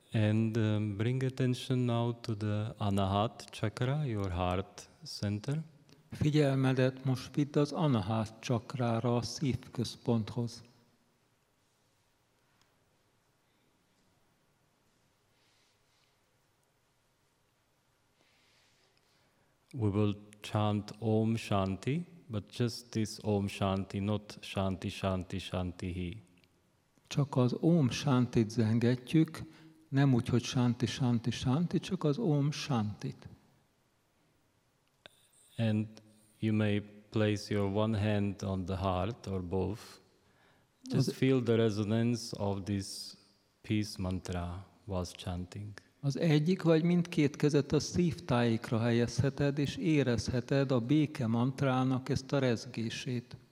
And bring attention now to the Anahat chakra, your heart center. Figyelmedet most vidd az Anahat csakrára, a szívközponthoz. We will chant Om Shanti, but just this Om Shanti, not Shanti, Shanti, Shantihi. Csak az Om Shantit zengetjük, nem úgy, hogy Shanti, Shanti, Shanti, csak az Om Shantit. And you may place your one hand on the heart or both. Just feel the resonance of this peace mantra whilst chanting. Az egyik vagy mindkét kezet a szívtájékra helyezheted, és érezheted a béke mantrának ezt a rezgését.